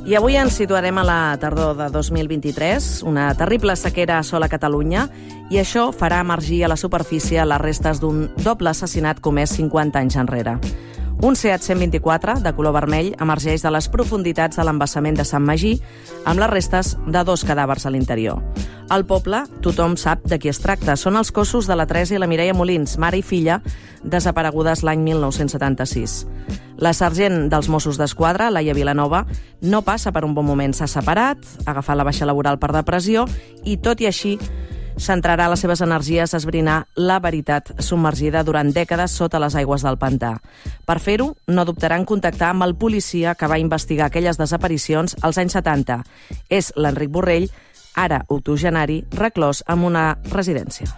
I avui ens situarem a la tardor de 2023, una terrible sequera assola Catalunya, i això farà emergir a la superfície les restes d'un doble assassinat comès 50 anys enrere. Un Seat 124, de color vermell, emergeix de les profunditats de l'embassament de Sant Magí amb les restes de 2 cadàvers a l'interior. Al poble, tothom sap de qui es tracta. Són els cossos de la Teresa i la Mireia Molins, mare i filla, desaparegudes l'any 1976. La sergent dels Mossos d'Esquadra, Laia Vilanova, no passa per un bon moment. S'ha separat, ha agafat la baixa laboral per depressió i, tot i així, centrarà les seves energies a esbrinar la veritat submergida durant dècades sota les aigües del pantà. Per fer-ho, no dubtarà en contactar amb el policia que va investigar aquelles desaparicions als anys 70. És l'Enric Borrell, ara octogenari, reclòs en una residència.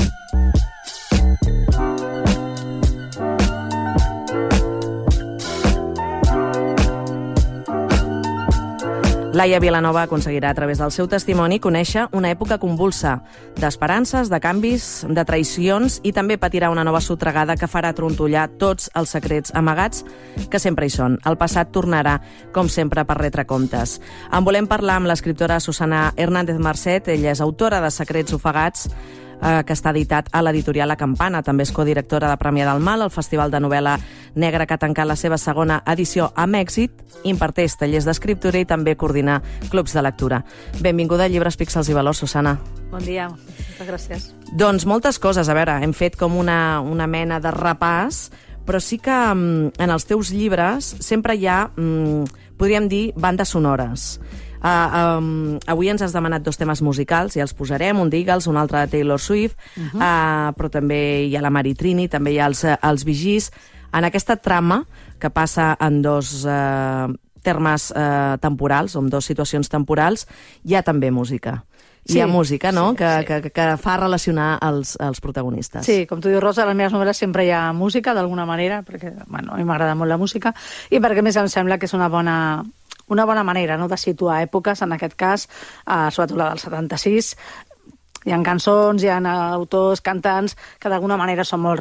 Laia Vilanova aconseguirà a través del seu testimoni conèixer una època convulsa d'esperances, de canvis, de traïcions, i també patirà una nova sotregada que farà trontollar tots els secrets amagats que sempre hi són. El passat tornarà, com sempre, per retre comptes. En volem parlar amb l'escriptora Susana Hernández Marcet. Ella és autora de Secrets ofegats, que està editat a l'editorial La Campana. També és codirectora de Premià del Mal, el Festival de Novel·la Negra que ha tancat la seva segona edició amb èxit, imparteix tallers d'escriptura i també coordina clubs de lectura. Benvinguda a Llibres, Píxels i Valors, Susana. Bon dia, moltes gràcies. Doncs moltes coses, a veure, hem fet com una mena de repàs, però sí que en els teus llibres sempre hi ha, podríem dir, bandes sonores. Avui ens has demanat 2 temes musicals, i els posarem, un d'Eagles, un altre de Taylor Swift, però també hi ha la Mari Trini, també hi ha els Bee Gees. En aquesta trama, que passa en 2 termes temporals, o en 2 situacions temporals, hi ha també música. Sí, hi ha música, no?, sí, que fa relacionar els protagonistes. Sí, com tu dius, Rosa, a les meves novel·les sempre hi ha música, d'alguna manera, perquè bueno, a mi m'agrada molt la música, i perquè a més em sembla que és una bona manera, no?, de situar èpoques, en aquest cas, sobretot la del 76. Hi ha cançons, hi ha autors, cantants, que d'alguna manera són molt